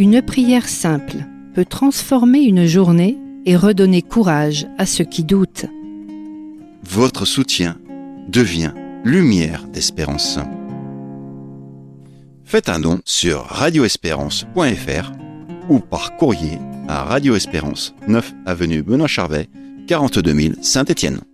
Une prière simple peut transformer une journée et redonner courage à ceux qui doutent. Votre soutien devient lumière d'espérance. Faites un don sur radioespérance.fr ou par courrier à Radio Espérance, 9 avenue Benoît Charvet, 42 000 Saint-Étienne.